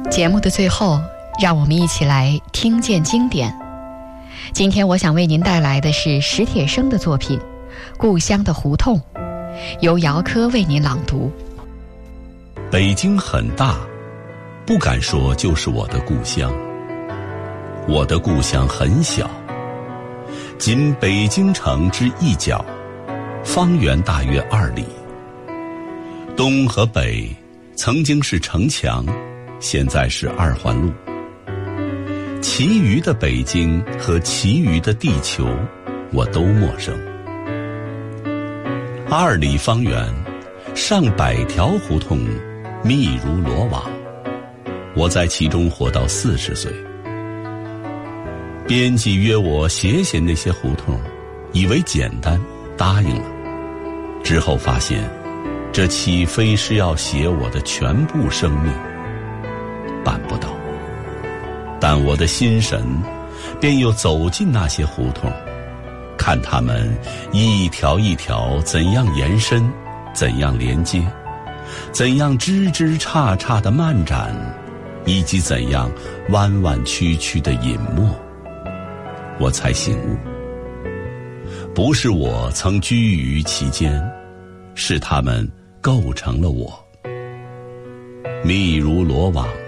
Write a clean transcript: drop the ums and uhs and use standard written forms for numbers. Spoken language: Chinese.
节目的最后，让我们一起来听见经典。今天我想为您带来的是史铁生的作品《故乡的胡同》，由姚科为您朗读。 北京很大，不敢说就是我的故乡。我的故乡很小，仅北京城之一角，方圆大约2里。东和北曾经是城墙，现在是2环路。其余的北京和其余的地球，我都陌生。2里方圆，上百条胡同，密如罗网。我在其中活到40岁。编辑约我写写那些胡同，以为简单，答应了。之后发现，这岂非是要写我的全部生命？办不到。但我的心神便又走进那些胡同，看它们一条一条怎样延伸，怎样连接，怎样枝枝杈杈的漫展，以及怎样弯弯曲曲的隐没。我才醒悟，不是我曾居于其间，是它们构成了我。密如罗网，